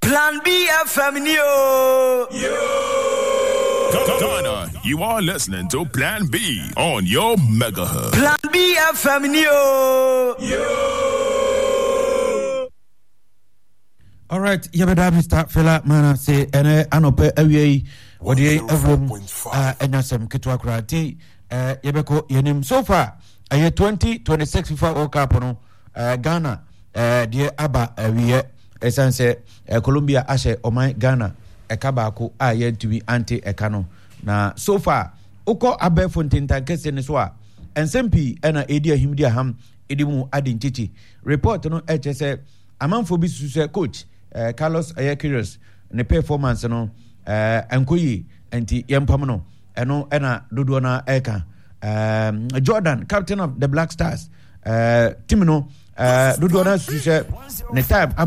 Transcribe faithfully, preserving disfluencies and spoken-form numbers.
Plan B F M yo. Ghana, you are listening to Plan B on your megahertz. Plan B F M yo. All right, yabeda Mister Fela Mana say ene anope awie wode evum uh enasem ketwa krati uh yebeko yenim so far aye twenty twenty-six FIFA World Cup no uh, Ghana uh die aba awie esanse uh, Colombia ashe oman Ghana eka baako a ye ntumi anti eka no na so far uko abefo ntintan kese ne so a ensempi ena edi ahimdi aham edimu adinchichi report no eche se amanfo bi susu coach Uh, Carlos Ayakirios ne performance no uh, enkoyi enti yempam no eno ena dodo na eka um, Jordan captain of the Black Stars uh, team no uh, dodo na sushe ne time